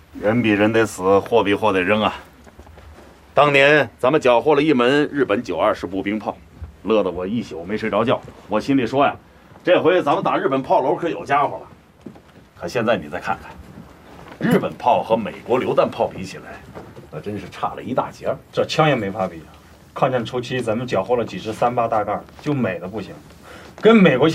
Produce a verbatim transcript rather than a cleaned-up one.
人比人得死，货比货得扔啊！当年咱们缴获了一门日本九二式步兵炮，乐得我一宿没睡着觉。我心里说呀，这回咱们打日本炮楼可有家伙了。可现在你再看看，日本炮和美国榴弹炮比起来，那真是差了一大截。 这枪也没法比啊！抗战初期咱们缴获了几支三八大盖，就美的不行，跟美国。